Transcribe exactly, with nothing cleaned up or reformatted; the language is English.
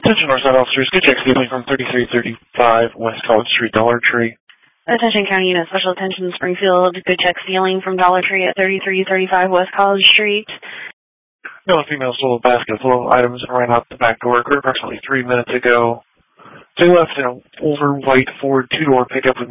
Attention Northside officers, good check stealing from thirty-three thirty-five West College Street, Dollar Tree. Attention County Unit Special Attention Springfield, good check stealing from Dollar Tree at thirty-three thirty-five West College Street. Male and female stole a basket full of items and ran out the back door approximately three minutes ago. They left in an older white Ford two-door pickup with